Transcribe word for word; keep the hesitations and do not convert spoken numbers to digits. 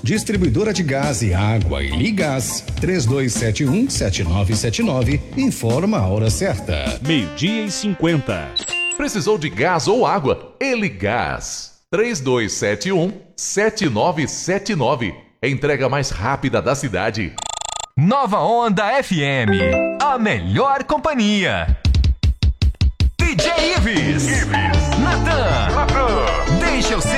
Distribuidora de gás e água e Ligás. três dois sete um, sete nove sete nove. Informa a hora certa. Meio-dia e cinquenta. Precisou de gás ou água? Ele Gás. três dois sete um, sete nove sete nove. Entrega mais rápida da cidade. Nova Onda F M. A melhor companhia. D J Ives. Natan. Deixa eu ser